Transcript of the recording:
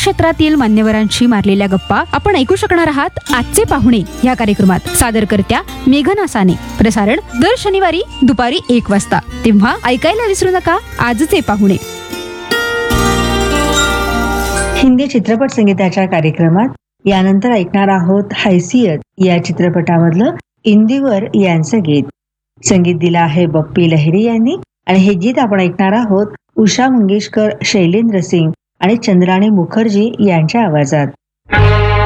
क्षेत्रातील मान्यवरांशी मारलेल्या गप्पा आपण ऐकू शकणार आहात आजचे पाहुणे या कार्यक्रमात. सादरकर्त्या मेघना साने. प्रसारण दर शनिवारी दुपारी 1 वाजता. तेव्हा ऐकायला विसरू नका आजचे पाहुणे. हिंदी चित्रपट संगीताच्या कार्यक्रमात यानंतर ऐकणार आहोत हैसियत या चित्रपटामधलं इंदिवर यांचं गीत. संगीत दिलं आहे बप्पी लहिरी यांनी आणि हे गीत आपण ऐकणार आहोत उषा मंगेशकर, शैलेंद्र सिंग आणि चंद्राणी मुखर्जी यांच्या आवाजात.